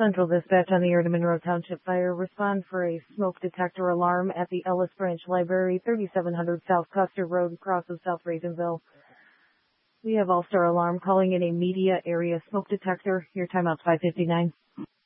Central Dispatch on the Monroe Road Township Fire. Respond for a smoke detector alarm at the Ellis Branch Library, 3700 South Custer Road, across of South Ravenville. We have All-Star Alarm calling in a media area smoke detector. Your timeout's 5:59.